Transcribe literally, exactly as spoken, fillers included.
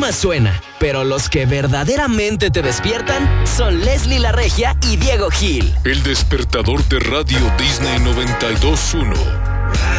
alarma suena, pero los que verdaderamente te despiertan son Leslie La Regia y Diego Gil. El despertador de Radio Disney noventa y dos punto uno.